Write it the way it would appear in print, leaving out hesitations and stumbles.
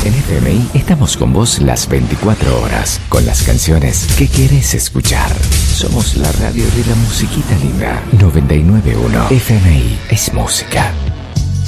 En FMI estamos con vos las 24 horas, con las canciones que querés escuchar. Somos la radio de la musiquita linda. 991 FMI es música.